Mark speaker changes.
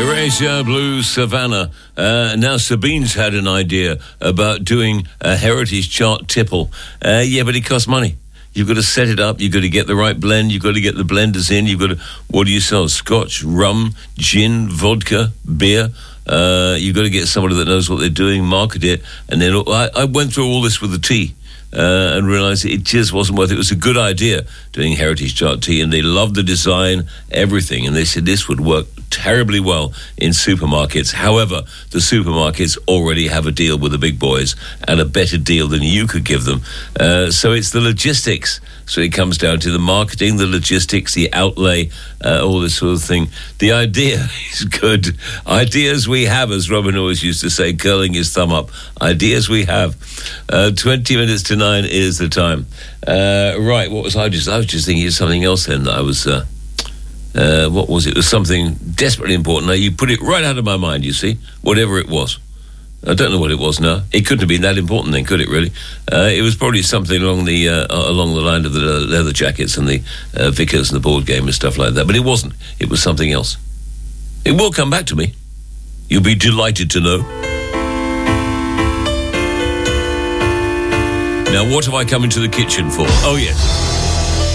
Speaker 1: Erasure Blue Savannah. Now Sabine's had an idea about doing a heritage chart tipple. Yeah, but it costs money. You've got to set it up. You've got to get the right blend. You've got to get the blenders in. You've got to, what do you sell? Scotch, rum, gin, vodka, beer. You've got to get somebody that knows what they're doing, market it. And then I went through all this with the tea. And realised it just wasn't worth it. It was a good idea doing heritage chart tea, and they loved the design, everything, and they said this would work terribly well in supermarkets. However, the supermarkets already have a deal with the big boys and a better deal than you could give them. So it's the logistics. So it comes down to the marketing, the logistics, the outlay, all this sort of thing. The idea is good. Ideas we have, as Robin always used to say, curling his thumb up. Ideas we have. 20 minutes to 9 is the time. Right, what was I was just thinking of something else then that I was... what was it? It was something desperately important. Now, you put it right out of my mind, you see, whatever it was. I don't know what it was now. It couldn't have been that important then, could it, really? It was probably something along the line of the leather jackets and the Vickers and the board game and stuff like that. But it wasn't. It was something else. It will come back to me. You'll be delighted to know. Now, what have I come into the kitchen for? Oh, yes.